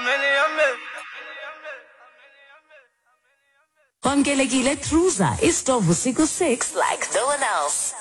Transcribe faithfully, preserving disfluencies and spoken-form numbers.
Pamkelekiyle Truza is to vusiku six like no one else.